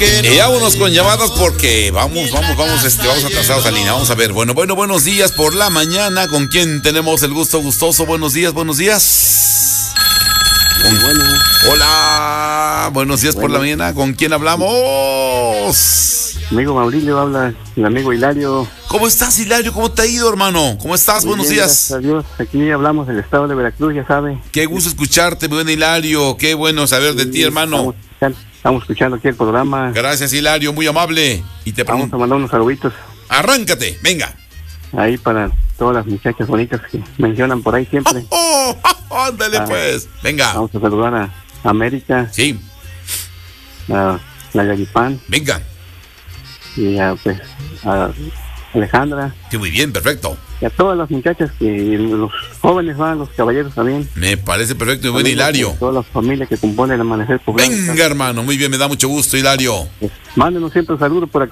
Vámonos con llamadas porque vamos atrasados a línea. Vamos a ver. Bueno, buenos días por la mañana. ¿Con quién tenemos el gusto gustoso? Buenos días. Bueno. Hola, buenos días por la mañana. ¿Con quién hablamos? Amigo Maurilio, habla el amigo Hilario. ¿Cómo estás, Hilario? ¿Cómo te ha ido, hermano? ¿Cómo estás? Muy Buenos bien, días. Gracias a Dios. Aquí hablamos del estado de Veracruz, ya sabe. Qué gusto escucharte, buen Hilario. Qué bueno saber de ti, hermano. Estamos escuchando aquí el programa. Gracias, Hilario, muy amable. Y te Vamos a mandar unos saluditos. Arráncate, venga. Ahí para todas las muchachas bonitas que mencionan por ahí siempre. Ándale, pues. Venga. Vamos a saludar a América. Sí. A la Yaripán. Venga. Y a Alejandra. Sí, muy bien, perfecto. Y a todas las muchachas, que los jóvenes van, los caballeros también. Me parece perfecto y buen Hilario. Todas las familias que componen el Amanecer Poblano. Venga, hermano, muy bien, me da mucho gusto, Hilario. Pues, mándenos siempre un saludo por acá.